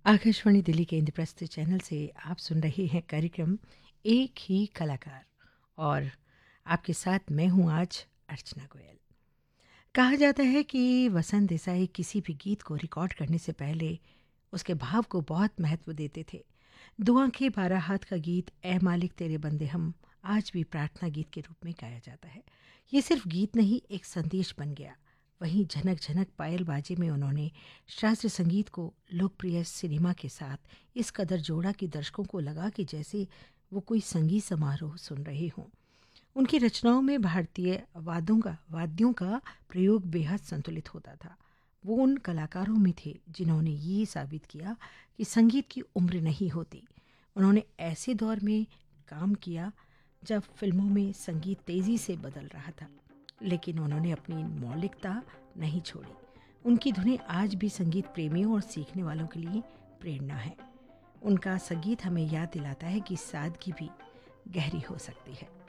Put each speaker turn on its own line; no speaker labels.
आकाशवाणी दिल्ली के इंद्रप्रस्थ चैनल से आप सुन रहे हैं कार्यक्रम एक ही कलाकार और आपके साथ मैं हूं आज अर्चना गोयल। कहा जाता है कि वसंत देसाई किसी भी गीत को रिकॉर्ड करने से पहले उसके भाव को बहुत महत्व देते थे। दो आंखें 12 हाथ का गीत ए मालिक तेरे बंदे हम आज भी प्रार्थना गीत के रूप में गाया जाता है। ये सिर्फ गीत नहीं, एक संदेश बन गया। वहीं झनक झनक पायल बाजे में उन्होंने शास्त्रीय संगीत को लोकप्रिय सिनेमा के साथ इस कदर जोड़ा कि दर्शकों को लगा कि जैसे वो कोई संगीत समारोह सुन रहे हों। उनकी रचनाओं में भारतीय वाद्यों का प्रयोग बेहद संतुलित होता था। वो उन कलाकारों में थे जिन्होंने ये साबित किया कि संगीत की उम्र नहीं होती। उन्होंने ऐसे दौर में काम किया जब फिल्मों में संगीत तेज़ी से बदल रहा था, लेकिन उन्होंने अपनी मौलिकता नहीं छोड़ी। उनकी धुनें आज भी संगीत प्रेमियों और सीखने वालों के लिए प्रेरणा है। उनका संगीत हमें याद दिलाता है कि सादगी भी गहरी हो सकती है।